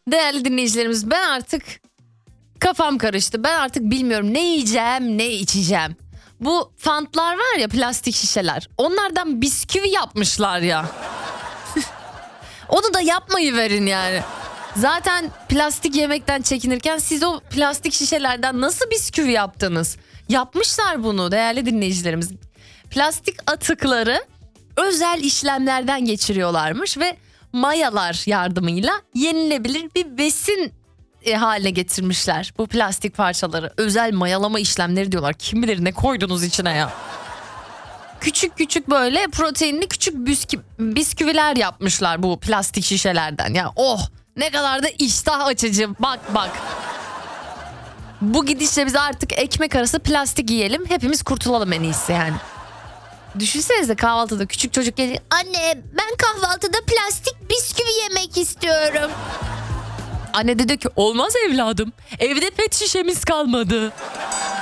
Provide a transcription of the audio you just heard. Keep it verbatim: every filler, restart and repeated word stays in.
Değerli dinleyicilerimiz, ben artık kafam karıştı. Ben artık bilmiyorum ne yiyeceğim, ne içeceğim. Bu fantlar var ya, plastik şişeler. Onlardan bisküvi yapmışlar ya. Onu da yapmayı verin yani. Zaten plastik yemekten çekinirken siz o plastik şişelerden nasıl bisküvi yaptınız? Yapmışlar bunu değerli dinleyicilerimiz. Plastik atıkları özel işlemlerden geçiriyorlarmış ve mayalar yardımıyla yenilebilir bir besin e, haline getirmişler bu plastik parçaları. Özel mayalama işlemleri diyorlar. Kim bilir ne koydunuz içine ya. Küçük küçük böyle proteinli küçük biskü, bisküviler yapmışlar bu plastik şişelerden. Ya oh, ne kadar da iştah açıcı, bak bak. Bu gidişle biz artık ekmek arası plastik yiyelim, hepimiz kurtulalım en iyisi yani. Düşünsenize, kahvaltıda küçük çocuk geliyor. Anne, ben kahvaltıda plastik bisküvi yemek istiyorum. Anne dedi ki olmaz evladım, evde pet şişemiz kalmadı.